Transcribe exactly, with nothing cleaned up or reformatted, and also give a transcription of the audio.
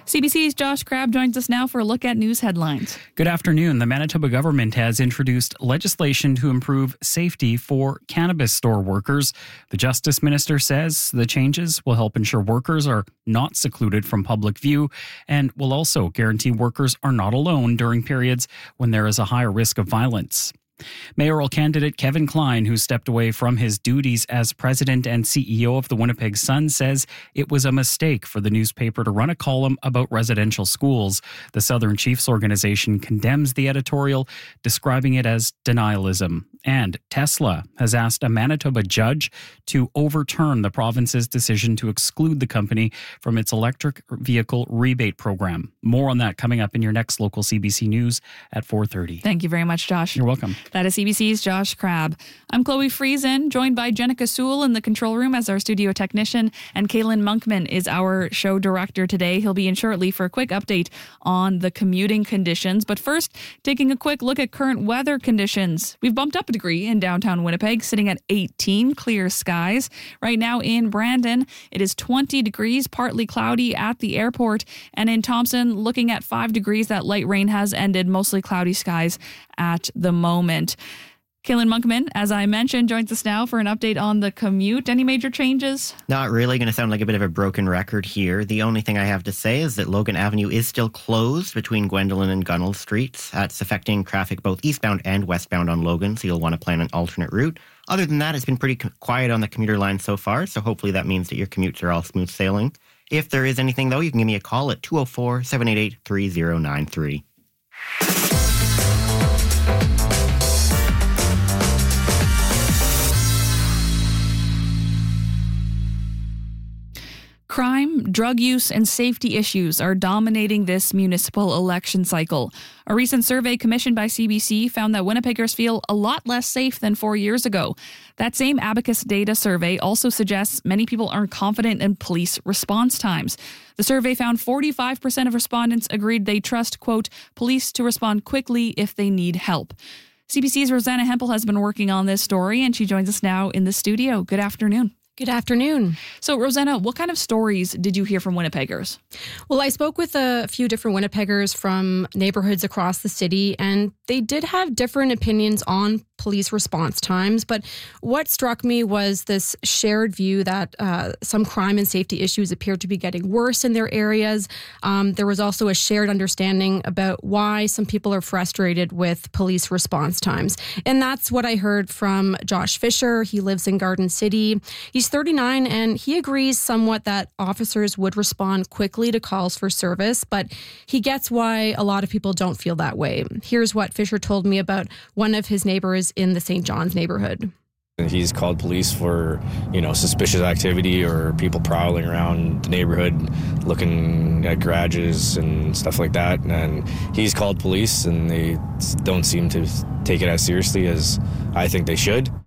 C B C's Josh Crabb joins us now for a look at news headlines. Good afternoon. The Manitoba government has introduced legislation to improve safety for cannabis store workers. The Justice Minister says the changes will help ensure workers are not secluded from public view and will also guarantee workers are not alone during periods when there is a higher risk of violence. Mayoral candidate Kevin Klein, who stepped away from his duties as president and C E O of the Winnipeg Sun, says it was a mistake for the newspaper to run a column about residential schools. The Southern Chiefs organization condemns the editorial, describing it as denialism. And Tesla has asked a Manitoba judge to overturn the province's decision to exclude the company from its electric vehicle rebate program. More on that coming up in your next local C B C News at four thirty. Thank you very much, Josh. You're welcome. That is C B C's Josh Crabb. I'm Chloe Friesen, joined by Jenica Sewell in the control room as our studio technician, and Kaylin Monkman is our show director today. He'll be in shortly for a quick update on the commuting conditions. But first, taking a quick look at current weather conditions. We've bumped up a degree in downtown Winnipeg, sitting at eighteen, clear skies. Right now in Brandon, it is twenty degrees, partly cloudy at the airport. And in Thompson, looking at five degrees, that light rain has ended, mostly cloudy skies at the moment. Kaylin Monkman, as I mentioned, joins us now for an update on the commute. Any major changes? Not really. Going to sound like a bit of a broken record here. The only thing I have to say is that Logan Avenue is still closed between Gwendolyn and Gunnell Streets. That's affecting traffic both eastbound and westbound on Logan, so you'll want to plan an alternate route. Other than that, it's been pretty quiet on the commuter line so far, so hopefully that means that your commutes are all smooth sailing. If there is anything, though, you can give me a call at two oh four, seven eight eight, three oh nine three. Crime, drug use, and safety issues are dominating this municipal election cycle. A recent survey commissioned by C B C found that Winnipeggers feel a lot less safe than four years ago. That same Abacus data survey also suggests many people aren't confident in police response times. The survey found forty-five percent of respondents agreed they trust, quote, police to respond quickly if they need help. C B C's Rosanna Hempel has been working on this story, and she joins us now in the studio. Good afternoon. Good afternoon. So, Rosanna, what kind of stories did you hear from Winnipeggers? Well, I spoke with a few different Winnipeggers from neighborhoods across the city, and they did have different opinions on police response times. But what struck me was this shared view that uh, some crime and safety issues appear to be getting worse in their areas. Um, there was also a shared understanding about why some people are frustrated with police response times. And that's what I heard from Josh Fisher. He lives in Garden City. He's thirty-nine, and he agrees somewhat that officers would respond quickly to calls for service, but he gets why a lot of people don't feel that way. Here's what Fisher told me about one of his neighbors in the Saint John's neighborhood. He's called police for, you know, suspicious activity or people prowling around the neighborhood looking at garages and stuff like that. And he's called police, and they don't seem to take it as seriously as I think they should.